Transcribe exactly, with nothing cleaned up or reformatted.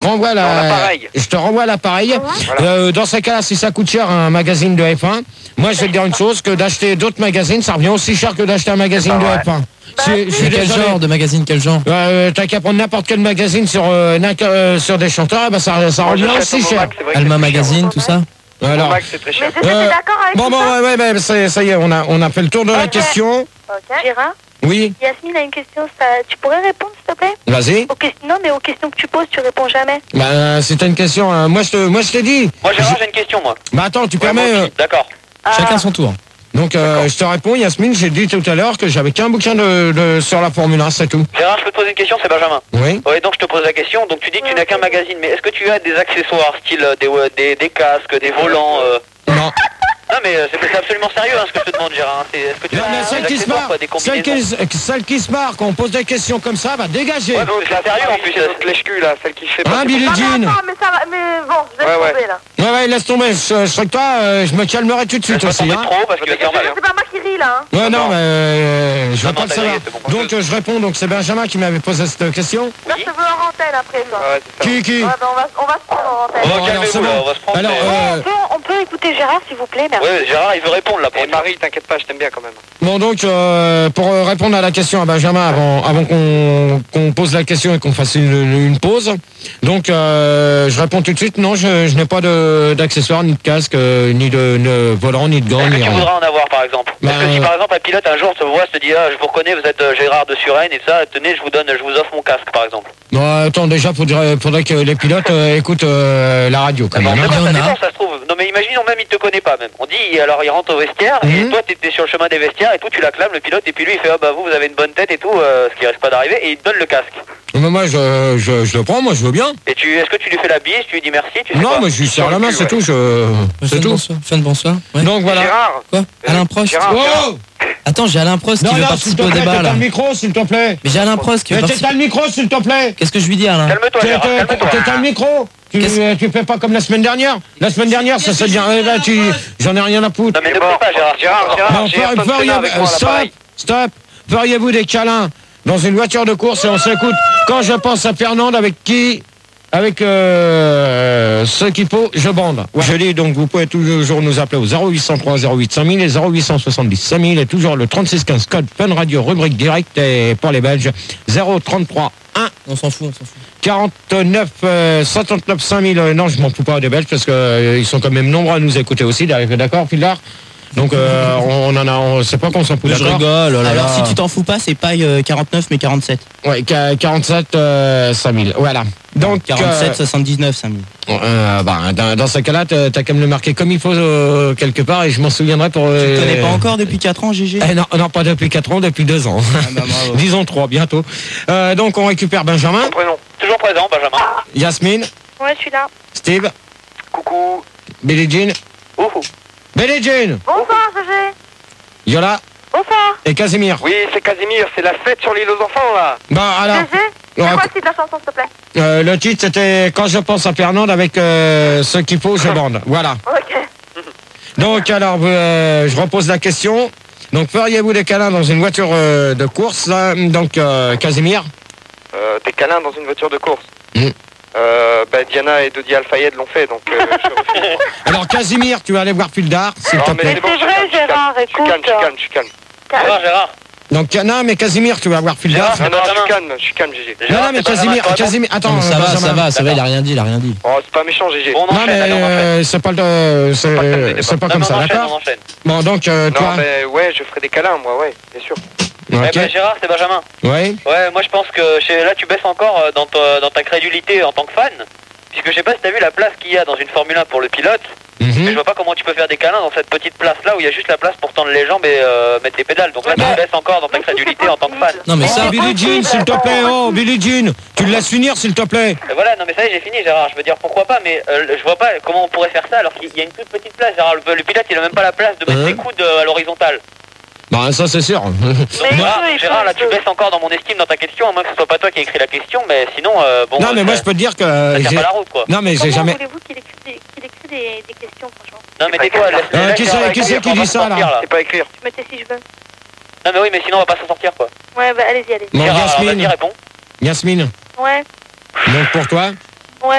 renvoie la, je te renvoie l'appareil. Voilà. Euh, dans ces cas-là, si ça coûte cher un magazine de F un, moi je vais te dire une chose, que d'acheter d'autres magazines, ça revient aussi cher que d'acheter un magazine de F un. Bah, Je suis Quel désolé. genre de magazine, quel genre? Euh, T'as qu'à prendre n'importe quel magazine sur, euh, n'importe- euh, sur des chanteurs, eh ben ça, ça Moi, revient j'achète aussi au cher. Momac, c'est vrai que Alma c'est très cher. Magazine, tout ça? Voilà. Au Momac, c'est très cher. Mais t'es Euh, d'accord avec Bon, tout bon, ça? ouais, ouais, ouais, ça, ça y est, on a, on a fait le tour de la Ok. question. Ok. Gérard, Oui, Yasmine a une question, ça... tu pourrais répondre s'il te plaît? vas-y. Aux ques- Non, mais aux questions que tu poses, tu réponds jamais. Bah, c'était une question. euh, moi, je te, moi, je t'ai dit. Moi, Gérard, j'ai une question, moi. Bah, attends, tu Ouais, permets. moi euh, aussi. D'accord. Ah. Chacun son tour. donc, euh, je te réponds, Yasmine. J'ai dit tout à l'heure que j'avais qu'un bouquin de, de, sur la Formule un, c'est tout. Gérard, je peux te poser une question, c'est Benjamin. Oui. Ouais, donc je te pose la question. Donc tu dis que tu n'as qu'un magazine, mais est-ce que tu as des accessoires, style euh, des, euh, des, des casques, des volants euh... Non. Non, mais euh, c'est c'est absolument sérieux hein, ce que je te demande, Gérard. hein. C'est- Est-ce que tu Non, as mais des celle qui se accessoires, marre, quoi, des celle combinaisons qui, celle qui se marre, quand on pose des questions comme ça, va dégager. Ouais, mais c'est sérieux en plus. C'est notre lèche-cul, là, celle qui fait pas. Hein, Billie Non, mais Jean. attends, mais ça va, mais bon, je vais Ouais, ouais. tomber là. Ouais, ouais, laisse tomber. Je, je serais que toi, euh, je me calmerai tout de suite Je vais pas aussi. tomber Hein. trop parce qu'il va faire mal. C'est pas moi qui ris là, hein. Ouais, non, mais euh, je Non, vais pas non, le t'as savoir. grillé, c'est bon. Donc, euh, je réponds. Donc, c'est Benjamin qui m'avait posé cette question. Là, je te veux en antenne après, toi. Ouais, c'est ça. Qui, qui Ouais, bah, on va, on va se prendre en antenne. Oh, Bon, alors, calmez-vous, c'est là, bon. on va se prendre. Alors, mais- euh, on, peut, on peut écouter Gérard, s'il vous plaît, merci. Ouais, Gérard, il veut répondre là. Pour Et Marie, t'inquiète pas, je t'aime bien quand même. Bon, donc, euh, pour euh, répondre à la question à Benjamin, avant, avant qu'on qu'on pose la question et qu'on fasse une, une pause, donc, euh, je réponds tout de suite, non, je, je n'ai pas de- d'accessoires, ni de casque, euh, ni de, de volant, ni de gants, Est-ce ni que tu rien. voudrais en avoir par exemple? Bah, Est-ce que si euh, par exemple un pilote un jour te voit, se dit ah je vous reconnais, vous êtes euh, Gérard de Suresnes et ça, tenez je vous donne, je vous offre mon casque par exemple. Bon, attends, déjà, faudrait, faudrait que les pilotes euh, écoutent euh, la radio, quand Bon, même. c'est hein. bon, Il y ça en a. dépend, ça se trouve. Non mais imaginons même il te connaît pas même. On dit alors il rentre au vestiaire et Mhm. toi t'étais sur le chemin des vestiaires et tout tu l'acclames le pilote et puis lui il fait ah bah vous vous avez une bonne tête et tout, euh, ce qui risque pas d'arriver et il te donne le casque. Mais moi, je, je, je le prends, moi, je veux bien. Et tu est-ce que tu lui fais la bise, tu lui dis merci, tu sais Non, quoi mais je lui serre la main, c'est tout, je... c'est Fan, tout. bonsoir. Fan, bonsoir. Ouais. Donc, voilà. Gérard Quoi? Alain Prost? Gérard, Oh Attends, j'ai Alain Prost non, qui veut non, s'il te participer au plaît, débat t'as là. le micro, s'il te plaît. Mais j'ai Alain Prost qui veut Mais t'as participer. le micro, s'il te plaît. Qu'est-ce que je lui dis, Alain? Calme-toi Gérard, T'as calme-toi. t'as le micro. Tu, Qu'est-ce- euh, tu fais pas comme la semaine dernière. La semaine dernière, ça s'est bien... eh ben, tu... J'en ai rien à foutre. Non mais Il ne est mort. pas Gérard. Gérard, Gérard, Non, j'ai fer- Ayrton feriez- Senna avec moi, euh, là, stop, pareil. stop. Feriez-vous des câlins dans une voiture de course et on s'écoute. Quand je pense à Fernande, avec qui, avec euh, ce qu'il faut, je bande. Ouais. Je dis donc, vous pouvez toujours nous appeler au zéro huit cent trois zéro huit cinq mille et zéro huit cent soixante-dix cinq mille et toujours le trente-six quinze code Fun Radio rubrique direct et pour les Belges zéro trente-trois un On s'en fout, on s'en fout. quarante-neuf euh, soixante-neuf cinq mille. Euh, non, je m'en fous pas des Belges parce que euh, ils sont quand même nombreux à nous écouter aussi. D'accord, Philard? Donc euh, on en a, on sait pas qu'on s'en fout. Je D'accord. rigole, oh là Alors là. si tu t'en fous pas, c'est pas euh, quarante-neuf mais quarante-sept. Ouais, qu- quarante-sept euh, cinq mille. Voilà. Donc quarante-sept euh, soixante-dix-neuf cinq mille. euh, bah, dans, dans ce cas-là, t'as t'as qu'à me le marquer comme il faut euh, quelque part et je m'en souviendrai pour. Tu euh, te connais pas encore depuis quatre ans, G G? Eh non, non, pas depuis quatre ans, depuis deux ans. Ah bah, bravo. Disons trois bientôt. Euh, donc on récupère Benjamin, Son prénom. Toujours présent Benjamin. Yasmine, Ouais, je suis là. Steve, Coucou. Billie Jean, Oh, oh. Billie Jean, Bonsoir, G G. Yola Bonsoir. et Casimir. Oui, c'est Casimir, c'est la fête sur l'île aux enfants, là. Bah alors, G G, c'est ouais, quoi le titre de la chanson, s'il te plaît? euh, le titre c'était Quand je pense à Fernande avec euh, ce qu'il faut, je bande. Voilà. Ok. Donc alors, euh, je repose la question. Donc feriez-vous des câlins dans une voiture euh, de course là? Donc euh, Casimir. Euh, des câlins dans une voiture de course. Mm. Euh, bah, Diana et Dodi Al-Fayed l'ont fait, donc euh, je refuse. Alors Casimir, tu vas aller voir Fildar, s'il Non, te mais plaît. c'est bon, c'est je suis vrai, calme, je suis Gérard, calme, je suis calme, je suis écoute. calme, je suis calme. Gérard, Gérard. Donc non, mais Casimir, tu vas voir Fildar. Gérard, Non, non, je Benjamin. suis calme, je suis calme, G G. Non, Gérard, non, mais c'est Benjamin, Casimir, tu réponds Casimir, attends, Non, ça euh, va, ça Benjamin. va, ça va, il a rien dit, il a rien dit. Oh, c'est pas méchant, G G. Bon, on Non, enchaîne, mais allez, on enchaîne. euh, c'est pas le, pas c'est le- c'est pas Non, comme mais ça, on enchaîne, on d'accord? enchaîne. Bon, donc euh, Non, toi, mais ouais, je ferai des câlins, moi, ouais, bien sûr. Eh ok, ben, Gérard, c'est Benjamin. ouais. Ouais, moi je pense que chez, là tu baisses encore euh, dans, ta, dans ta crédulité en tant que fan. Puisque je sais pas si t'as vu la place qu'il y a dans une Formule un pour le pilote. Mais je Mhm. vois pas comment tu peux faire des câlins dans cette petite place là où il y a juste la place pour tendre les jambes et euh, mettre les pédales. Donc là tu Bah. baisses encore dans ta Mais si, crédulité c'est en tant que fan. Non mais Oh, ça, Billie Jean, s'il te plaît, oh, Billie Jean, tu le laisses finir, s'il te plaît. Et voilà, non mais ça y est, j'ai fini Gérard, je veux dire pourquoi pas, mais euh, je vois pas comment on pourrait faire ça alors qu'il y a une toute petite place, Gérard, le, le pilote il a même pas la place de mettre Hein ses coudes euh, à l'horizontale. Bah ça c'est sûr. Donc Mais Gérard, il peut, il Gérard, peut, là il tu peut. baisses encore dans mon estime dans ta question, à moins que ce soit pas toi qui ai écrit la question, mais sinon euh, bon... Non euh, mais moi ça- je peux te dire que ça tient j'ai- pas la route quoi. non mais j'ai Comment jamais. voulez-vous qu'il écrit, des, qu'il écrit des, des questions, franchement? Non mais tais-toi, laisse Euh, laisse qui Gérard c'est- qui écrire, c'est qui on va dit se ça, là sortir, C'est pas écrire. Je me tais si je veux. Non mais oui, mais sinon on va pas s'en sortir quoi. Ouais, bah allez-y, allez-y. Bon, Gérard, alors, Yasmine. vas-y, réponds. Yasmine, Ouais. donc pour toi,